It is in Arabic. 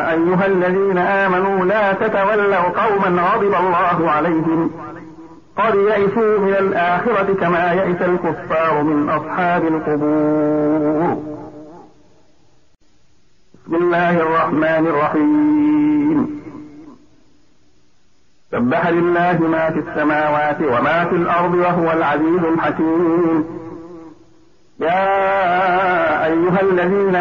أيها الذين آمنوا لا تتولوا قوما غضب الله عليهم قد يئسوا من الآخرة كما يئس الكفار من أصحاب القبور. بسم الله الرحمن الرحيم. سبح لله ما في السماوات وما في الأرض وهو العزيز الحكيم. يا أيها الذين